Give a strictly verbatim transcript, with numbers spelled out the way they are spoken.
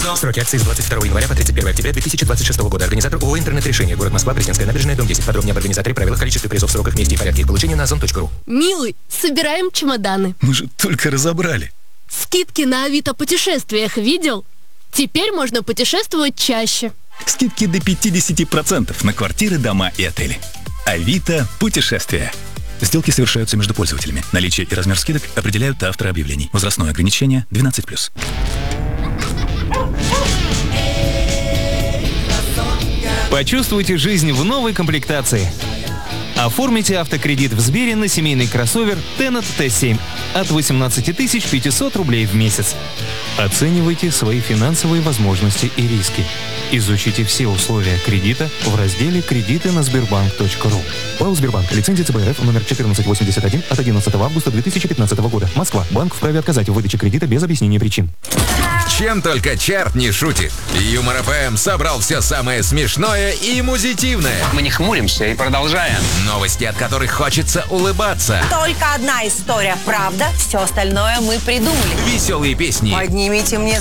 Сроки акции с двадцать второго января по тридцать первое октября две тысячи двадцать шестого года. Организатор ООО «Интернет-решение». Город Москва, Пресненская набережная, дом десять. Подробнее об организаторе, правилах, количестве призов, сроках, месте и порядке их получения на озон точка ру. Милый, собираем чемоданы. Мы же только разобрали. Скидки на Авито путешествиях видел? Теперь можно путешествовать чаще. Скидки до пятьдесят процентов на квартиры, дома и отели. Авито путешествия. Сделки совершаются между пользователями. Наличие и размер скидок определяют авторы объявлений. Возрастное ограничение двенадцать плюс. Почувствуйте жизнь в новой комплектации. Оформите автокредит в Сбере на семейный кроссовер Tennet Т семь от восемнадцати тысяч пятисот рублей в месяц. Оценивайте свои финансовые возможности и риски. Изучите все условия кредита в разделе «Кредиты на Сбербанк точка ру». ПАО «Сбербанк». Лицензия Ц Б Р Ф номер четырнадцать восемьдесят один от одиннадцатого августа две тысячи пятнадцатого года. Москва. Банк вправе отказать в выдаче кредита без объяснения причин. Чем только черт не шутит. Юмор Эф Эм собрал все самое смешное и музитивное. Мы не хмуримся и продолжаем. Новости, от которых хочется улыбаться. Только одна история, правда? Все остальное мы придумали. Веселые песни. Поднимите мне